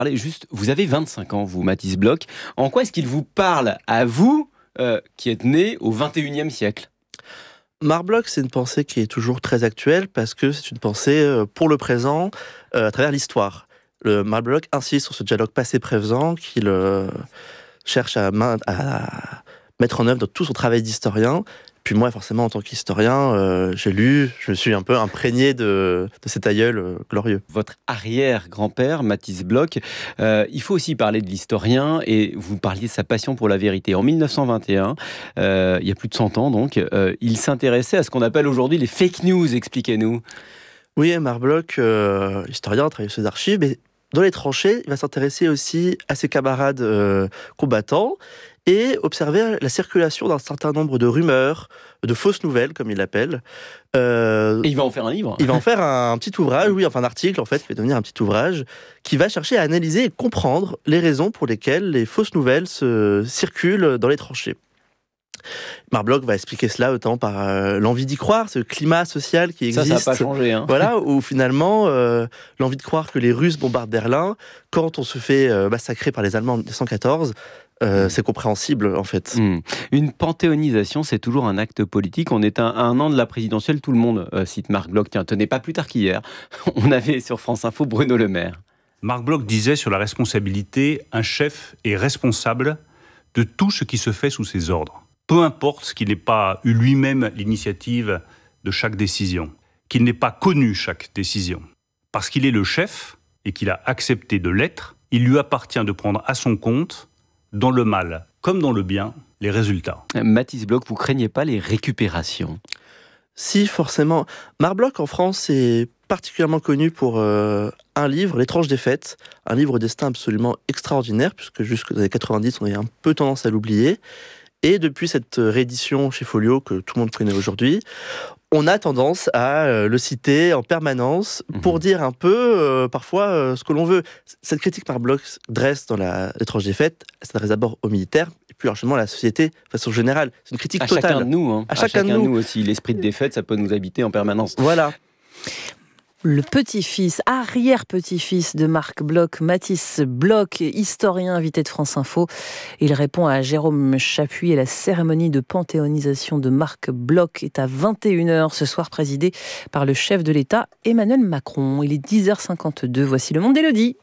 Allez, juste, vous avez 25 ans, vous, Mathis Bloch. En quoi est-ce qu'il vous parle à vous, qui êtes né au 21e siècle ? Marc Bloch, c'est une pensée qui est toujours très actuelle parce que c'est une pensée pour le présent à travers l'histoire. Marc Bloch insiste sur ce dialogue passé-présent qu'il cherche à mettre en œuvre dans tout son travail d'historien. Puis moi, forcément, en tant qu'historien, j'ai lu, je me suis un peu imprégné de cet aïeul glorieux. Votre arrière-grand-père, Mathis Bloch, il faut aussi parler de l'historien, et vous parliez de sa passion pour la vérité. En 1921, il y a plus de 100 ans donc, il s'intéressait à ce qu'on appelle aujourd'hui les fake news. Expliquez-nous. Oui, Marc Bloch, historien, travaille sur les archives, mais dans les tranchées, il va s'intéresser aussi à ses camarades combattants et observer la circulation d'un certain nombre de rumeurs, de fausses nouvelles, comme il l'appelle. Et il va en faire un livre. Il va en faire un petit ouvrage, un article en fait, qui va devenir un petit ouvrage, qui va chercher à analyser et comprendre les raisons pour lesquelles les fausses nouvelles circulent dans les tranchées. Marc Bloch va expliquer cela notamment par l'envie d'y croire, ce climat social qui existe. Ça n'a pas changé. Voilà, où finalement, l'envie de croire que les Russes bombardent Berlin, quand on se fait massacrer par les Allemands en 1914, c'est compréhensible en fait. Une panthéonisation, c'est toujours un acte politique. On est à un an de la présidentielle, tout le monde cite Marc Bloch. Tiens, tenez, pas plus tard qu'hier, on avait sur France Info Bruno Le Maire. Marc Bloch disait sur la responsabilité, un chef est responsable de tout ce qui se fait sous ses ordres. Peu importe qu'il n'ait pas eu lui-même l'initiative de chaque décision, qu'il n'ait pas connu chaque décision. Parce qu'il est le chef et qu'il a accepté de l'être, il lui appartient de prendre à son compte, dans le mal comme dans le bien, les résultats. Mathis Bloch, vous craignez pas les récupérations ? Si, forcément. Marc Bloch, en France, est particulièrement connu pour un livre, L'étrange défaite, un livre au destin absolument extraordinaire, puisque jusqu'aux années 90, on a un peu tendance à l'oublier. Et depuis cette réédition chez Folio, que tout le monde connaît aujourd'hui, on a tendance à le citer en permanence pour dire un peu, parfois, ce que l'on veut. Cette critique Marc Bloch dresse dans L'étrange défaite, elle s'adresse d'abord aux militaires, et plus largement à la société de façon générale. C'est une critique totale. Chacun de nous. À chacun de nous aussi. L'esprit de défaite, ça peut nous habiter en permanence. Voilà. Le petit-fils, arrière-petit-fils de Marc Bloch, Mathis Bloch, historien invité de France Info. Il répond à Jérôme Chapuis et la cérémonie de panthéonisation de Marc Bloch est à 21h ce soir, présidée par le chef de l'État, Emmanuel Macron. Il est 10h52, voici Le Monde d'Élodie.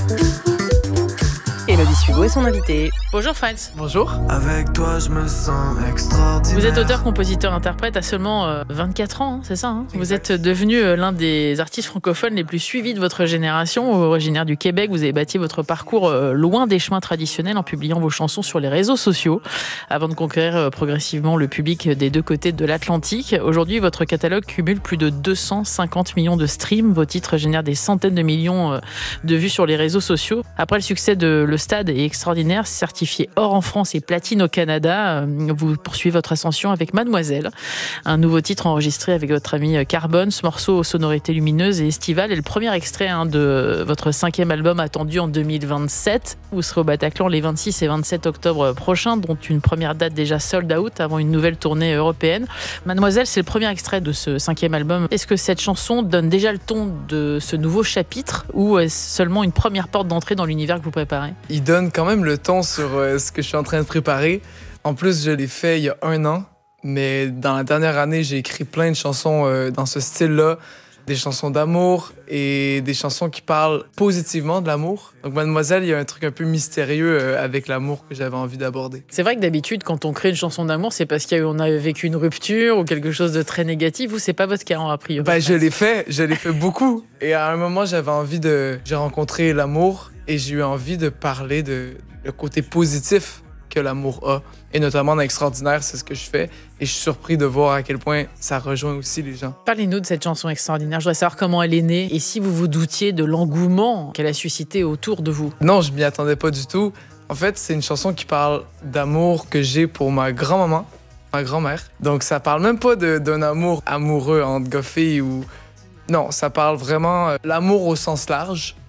Élodie Sugo est son invitée. Bonjour Frantz. Bonjour. Avec toi, je me sens extraordinaire. Vous êtes auteur, compositeur, interprète à seulement 24 ans, c'est ça Vous êtes devenu l'un des artistes francophones les plus suivis de votre génération. Originaire du Québec, vous avez bâti votre parcours loin des chemins traditionnels en publiant vos chansons sur les réseaux sociaux avant de conquérir progressivement le public des deux côtés de l'Atlantique. Aujourd'hui, votre catalogue cumule plus de 250 millions de streams. Vos titres génèrent des centaines de millions de vues sur les réseaux sociaux. Après le succès de Le Stade est extraordinaire, certifié or en France et platine au Canada. Vous poursuivez votre ascension avec Mademoiselle, un nouveau titre enregistré avec votre ami Carbone. Ce morceau aux sonorités lumineuses et estivales est le premier extrait de votre 5e album attendu en 2027. Vous serez au Bataclan les 26 et 27 octobre prochains, dont une première date déjà sold out avant une nouvelle tournée européenne. Mademoiselle, c'est le premier extrait de ce 5e album. Est-ce que cette chanson donne déjà le ton de ce nouveau chapitre ou est-ce seulement une première porte d'entrée dans l'univers que vous préparez ? Il donne quand même le ton sur ce que je suis en train de préparer. En plus, je l'ai fait il y a 1 an, mais dans la dernière année, j'ai écrit plein de chansons dans ce style-là. Des chansons d'amour et des chansons qui parlent positivement de l'amour. Donc Mademoiselle, il y a un truc un peu mystérieux avec l'amour que j'avais envie d'aborder. C'est vrai que d'habitude, quand on crée une chanson d'amour, c'est parce qu'on a vécu une rupture ou quelque chose de très négatif. Vous, c'est pas votre cas, a priori. Je l'ai fait beaucoup. Et à un moment, j'ai rencontré l'amour et j'ai eu envie de parler de le côté positif que l'amour a. Et notamment dans Extraordinaire, c'est ce que je fais. Et je suis surpris de voir à quel point ça rejoint aussi les gens. Parlez-nous de cette chanson Extraordinaire. Je voudrais savoir comment elle est née et si vous vous doutiez de l'engouement qu'elle a suscité autour de vous. Non, je m'y attendais pas du tout. En fait, c'est une chanson qui parle d'amour que j'ai pour ma grand-maman, ma grand-mère. Donc ça parle même pas d'un amour amoureux entre gars-filles ou... Non, ça parle vraiment l'amour au sens large.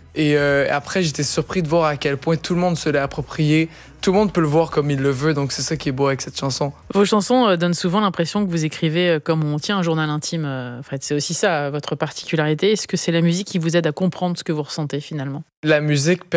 Et après, j'étais surpris de voir à quel point tout le monde se l'est approprié. Tout le monde peut le voir comme il le veut, donc c'est ça qui est beau avec cette chanson. Vos chansons donnent souvent l'impression que vous écrivez comme on tient un journal intime. Fred, c'est aussi ça, votre particularité. Est-ce que c'est la musique qui vous aide à comprendre ce que vous ressentez finalement ? La musique